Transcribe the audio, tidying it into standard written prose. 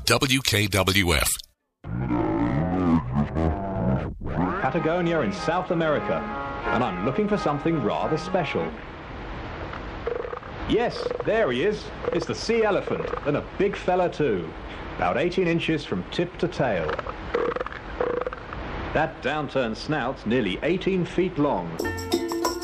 WKWF. Patagonia in South America, and I'm looking for something rather special. Yes, there he is. It's the sea elephant, and a big fella too. About 18 inches from tip to tail. That downturned snout's nearly 18 feet long.